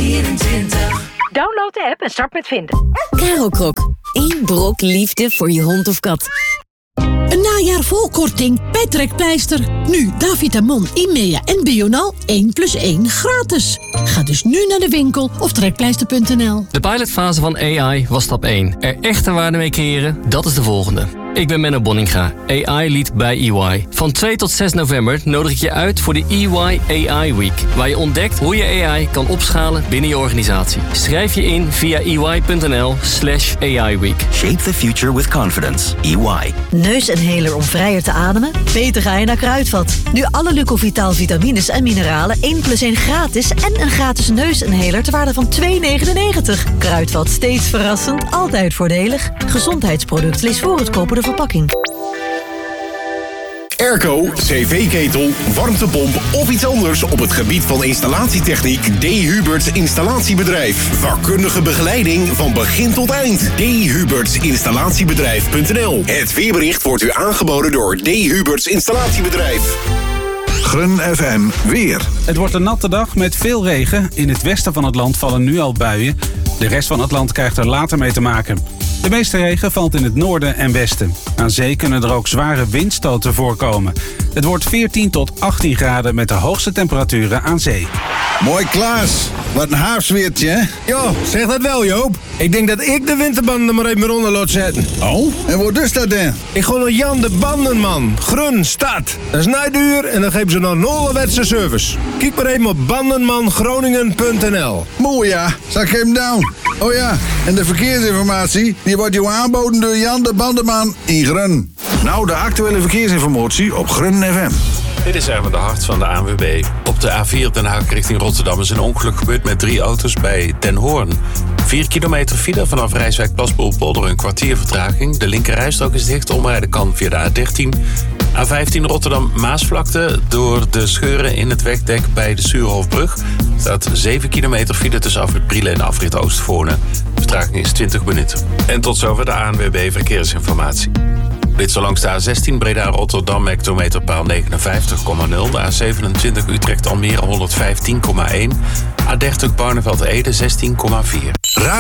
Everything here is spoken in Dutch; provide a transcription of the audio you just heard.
24. Download de app en start met vinden. Karelkrok. 1 brok liefde voor je hond of kat. Een najaar vol korting bij Trekpleister. Nu Davitamon, Imea en Bional 1+1 gratis. Ga dus nu naar de winkel of trekpleister.nl. De pilotfase van AI was stap 1. Er echte waarde mee creëren, dat is de volgende. Ik ben Menno Bonninga, AI-lead bij EY. Van 2 tot 6 november nodig ik je uit voor de EY AI Week, waar je ontdekt hoe je AI kan opschalen binnen je organisatie. Schrijf je in via ey.nl/AI-week. Shape the future with confidence. EY. Neusinhaler om vrijer te ademen? Beter ga je naar Kruidvat. Nu alle Lucovitaal vitamines en mineralen 1+1 gratis en een gratis neusinhaler ter waarde van €2,99. Kruidvat, steeds verrassend, altijd voordelig. Gezondheidsproduct, lees voor het kopen de verpakking. Airco, cv-ketel, warmtepomp of iets anders op het gebied van installatietechniek? D. Huberts Installatiebedrijf. Vakkundige begeleiding van begin tot eind. D. Huberts Installatiebedrijf.nl. Het weerbericht wordt u aangeboden door D. Huberts Installatiebedrijf. Grun FM weer. Het wordt een natte dag met veel regen. In het westen van het land vallen nu al buien. De rest van het land krijgt er later mee te maken. De meeste regen valt in het noorden en westen. Aan zee kunnen er ook zware windstoten voorkomen. Het wordt 14 tot 18 graden met de hoogste temperaturen aan zee. Mooi Klaas, wat een haafsweertje, hè? Ja, zeg dat wel, Joop. Ik denk dat ik de winterbanden er maar even onder laat zetten. Oh, en wat is dat dan? Ik ga naar Jan de Bandenman, Grun, stad. Dat is niet duur en dan geven ze nog een ouderwetse service. Kijk maar even op bandenmangroningen.nl. Mooi ja, zal ik hem down. Oh ja, en de verkeersinformatie, die wordt jou aanboden door Jan de Bandenman in Grun. Nou, de actuele verkeersinformatie op Grun FM. Dit is Erwin de Hart van de ANWB. Op de A4 Den Haag richting Rotterdam is een ongeluk gebeurd met 3 auto's bij Den Hoorn. 4 kilometer file vanaf Rijswijk-Plasboel-Polder, een kwartier vertraging. De linkerrijstrook is dicht, omrijden kan via de A13. A15 Rotterdam-Maasvlakte door de scheuren in het wegdek bij de Suurhofbrug. Er staat 7 kilometer file tussen afrit Brielen en afrit Oostvoorne. De vertraging is 20 minuten. En tot zover de ANWB Verkeersinformatie. Dit zo langs de A16 Breda-Rotterdam, hectometerpaal 59,0. De A27 Utrecht-Almere 115,1. A30 Barneveld-Ede 16,4.